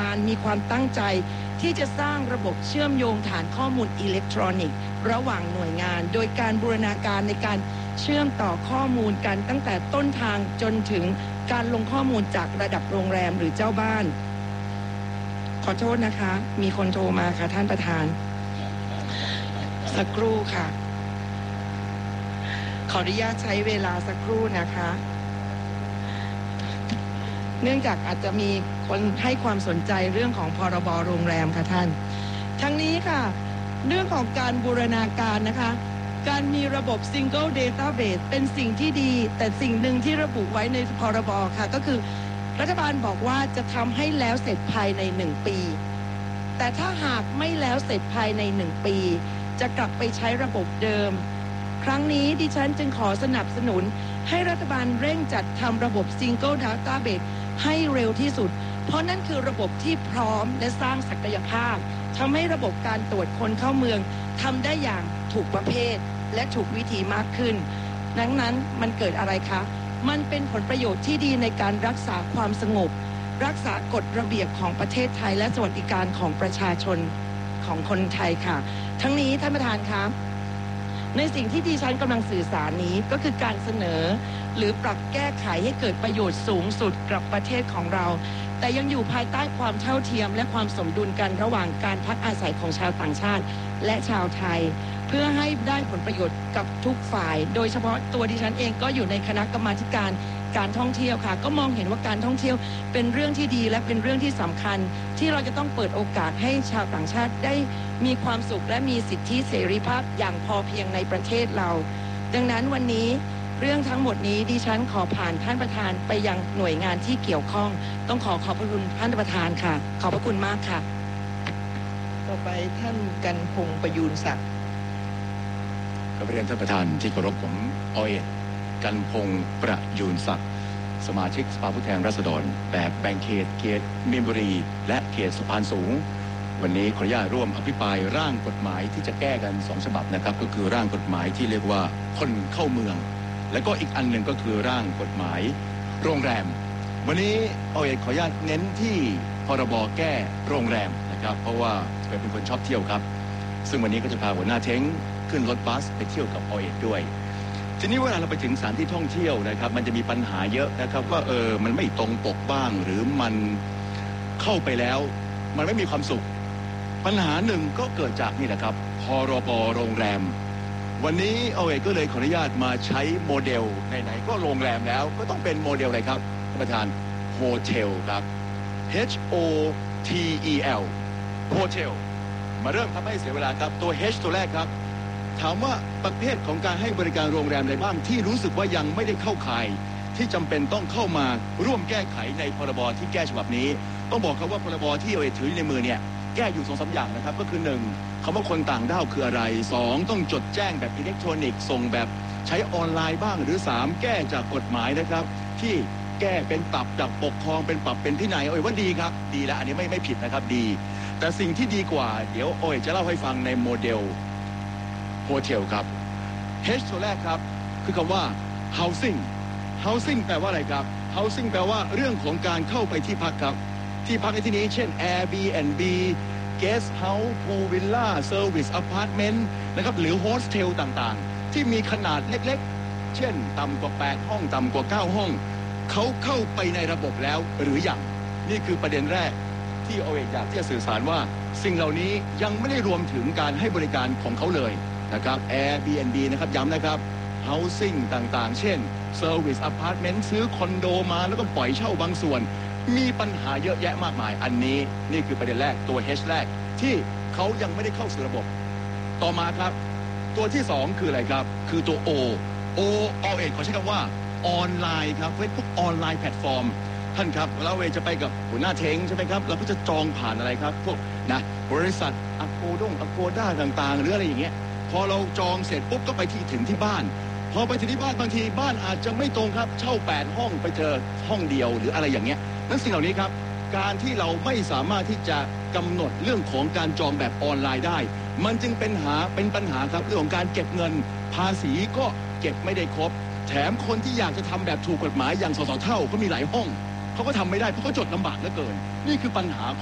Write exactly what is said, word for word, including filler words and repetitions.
ลมีความตั้งใจที่จะสร้างระบบเชื่อมโยงฐานข้อมูลอิเล็กทรอนิกส์ระหว่างหน่วยงานโดยการบูรณาการในการเชื่อมต่อข้อมูลกันตั้งแต่ต้นทางจนถึงการลงข้อมูลจากระดับโรงแรมหรือเจ้าบ้านขอโทษนะคะมีคนโทรมาค่ะท่านประธานสักครู่ค่ะขออนุญาตใช้เวลาสักครู่นะคะเนื่องจากอาจจะมีคนให้ความสนใจเรื่องของพรบโรงแรมค่ะท่านทั้งนี้ค่ะเรื่องของการบูรณาการนะคะการมีระบบ Single Database เป็นสิ่งที่ดีแต่สิ่งหนึ่งที่ระบุไว้ในพรบค่ะก็คือรัฐบาลบอกว่าจะทำให้แล้วเสร็จภายในหนึ่งปีแต่ถ้าหากไม่แล้วเสร็จภายในหนึ่งปีจะกลับไปใช้ระบบเดิมครั้งนี้ดิฉันจึงขอสนับสนุนให้รัฐบาลเร่งจัดทำระบบ Single Database ให้เร็วที่สุดเพราะนั่นคือระบบที่พร้อมและสร้างศักยภาพทำให้ระบบการตรวจคนเข้าเมืองทำได้อย่างถูกประเภทและถูกวิธีมากขึ้นดังนั้นมันเกิดอะไรคะมันเป็นผลประโยชน์ที่ดีในการรักษาความสงบรักษากฎระเบียบของประเทศไทยและสวัสดิการของประชาชนของคนไทยค่ะทั้งนี้ท่านประธานคะในสิ่งที่ดิฉันกำลังสื่อสารนี้ก็คือการเสนอหรือปรับแก้ไขให้เกิดประโยชน์สูงสุดกับประเทศของเราแต่ยังอยู่ภายใต้ความเท่าเทียมและความสมดุลกันระหว่างการพักอาศัยของชาวต่างชาติและชาวไทยเพื่อให้ได้ผลประโยชน์กับทุกฝ่ายโดยเฉพาะตัวดิฉันเองก็อยู่ในคณะกรรมาการการท่องเที่ยวค่ะก็มองเห็นว่าการท่องเที่ยวเป็นเรื่องที่ดีและเป็นเรื่องที่สำคัญที่เราจะต้องเปิดโอกาสให้ชาวต่างชาติได้มีความสุขและมีสิทธิเสรีภาพอย่างพอเพียงในประเทศเราดังนั้นวันนี้เรื่องทั้งหมดนี้ดิฉันขอผ่านท่านประธานไปยังหน่วยงานที่เกี่ยวข้องต้องขอขอบพระคุณท่านประธานค่ะขอบพระคุณมากค่ะต่อไปท่านกันพงษ์ประยูรศักดิ์ขอเรียนท่านประธานที่เคารพผมออยกันพงษ์ประยูรศักดิ์สมาชิกสภาผู้แทนราษฎรแบบแบ่งเขตเขตมีนบุรีและเขตสุพรรณสูงวันนี้ขออนุญาตร่วมอภิปรายร่างกฎหมายที่จะแก้กันสองฉบับนะครับก็คือร่างกฎหมายที่เรียกว่าคนเข้าเมืองและก็อีกอันหนึ่งก็คือร่างกฎหมายโรงแรมวันนี้ออยขออนุญาตเน้นที่พรบแก้โรงแรมนะครับเพราะว่าเป็นคนชอบเที่ยวครับซึ่งวันนี้ก็จะพาหัวหน้าเท้งขึ้นรถบัสไปเที่ยวกับออยด้วยทีนี้เวลาเราไปถึงสถานที่ท่องเที่ยวนะครับมันจะมีปัญหาเยอะนะครับว่าเออมันไม่ตรงปกบ้างหรือมันเข้าไปแล้วมันไม่มีความสุขปัญหาหนึ่งก็เกิดจากนี่แหละครับพรบโรงแรมวันนี้ออยก็เลยขออนุญาตมาใช้โมเดลไหนๆก็โรงแรมแล้วก็ต้องเป็นโมเดลอะไรครับท่านประธานโฮเทลครับ H O T E L โฮเทลมาเริ่มทำให้เสียเวลาครับตัว H ตัวแรกครับถามว่าประเภทของการให้บริการโรงแรมใดบ้างที่รู้สึกว่ายังไม่ได้เข้าข่ายที่จำเป็นต้องเข้ามาร่วมแก้ไขในพรบที่แก้ฉบับนี้ต้องบอกครับว่าพรบที่เราถือในมือเนี่ยแก้อยู่สองสามอย่างนะครับก็คือหนึ่งคำว่าคนต่างด้าวคืออะไรสองต้องจดแจ้งแบบอิเล็กทรอนิกส์ส่งแบบใช้ออนไลน์บ้างหรือสามแก้จากกฎหมายนะครับที่แก้เป็นปรับจากปกครองเป็นปรับเป็นพินัยโอ้ยว่าดีครับดีแล้วอันนี้ไม่ไม่ผิดนะครับดีแต่สิ่งที่ดีกว่าเดี๋ยวโอ้ยจะเล่าให้ฟังในโมเดลโฮเทลครับ H ตัวแรกครับคือคำว่า housing housing แปลว่าอะไรครับ housing แปลว่าเรื่องของการเข้าไปที่พักครับที่พักในที่นี้เช่น Airbnb guest house pool villa service apartment นะครับหรือโฮสเทลต่างๆที่มีขนาดเล็กๆเช่นต่ำกว่าแปดห้องต่ำกว่าเก้าห้องเขาเข้าไปในระบบแล้วหรือยังนี่คือประเด็นแรกที่โอเออยากที่จะสื่อสารว่าสิ่งเหล่านี้ยังไม่ได้รวมถึงการให้บริการของเขาเลยนะครับ Airbnb นะครับย้ำนะครับ housing ต่างๆเช่น service apartment ซื้อคอนโดมาแล้วก็ปล่อยเช่าบางส่วนมีปัญหาเยอะแยะมากมายอันนี้นี่คือประเด็นแรกตัว H แรกที่เขายังไม่ได้เข้าสู่ระบบต่อมาครับตัวที่สองคืออะไรครับคือตัว O O อเอขอใช้คำว่าออนไลน์ครับเว็บพวกออนไลน์แพลตฟอร์มท่านครับเราเวจะไปกับหัวหน้าเท้งใช่ไหมครับเราก็จะจองผ่านอะไรครับพวกนะบริษัทอโกดงอโกด้าต่างๆหรืออะไรอย่างเงี้ยพอเราจองเสร็จปุ๊บก็ไปที่ถึงที่บ้านพอไปถึงที่บ้านบางทีบ้านอาจจะไม่ตรงครับเช่าแปดห้องไปเจอห้องเดียวหรืออะไรอย่างเงี้ยนั้นสิ่งเหล่านี้ครับการที่เราไม่สามารถที่จะกำหนดเรื่องของการจองแบบออนไลน์ได้มันจึงเป็นหาเป็นปัญหาครับเรื่องของการเก็บเงินภาษีก็เก็บไม่ได้ครบแถมคนที่อยากจะทำแบบถูกกฎหมายอย่างสสเท่าก็มีหลายห้องเขาก็ทำไม่ได้เพราะเขาจดลำบากเหลือเกินนี่คือปัญหา